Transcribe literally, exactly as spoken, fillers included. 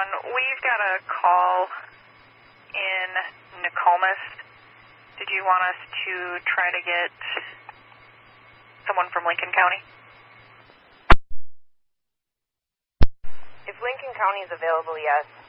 one. We've got a call in Nokomis. Did you want us to try to get someone from Lincoln County? If Lincoln County is available, yes.